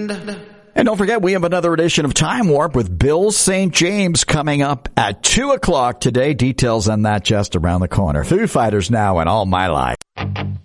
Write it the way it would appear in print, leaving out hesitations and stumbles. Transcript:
And don't forget, we have another edition of Time Warp with Bill St. James coming up at 2 o'clock today. Details on that just around the corner. Foo Fighters now and All My Life.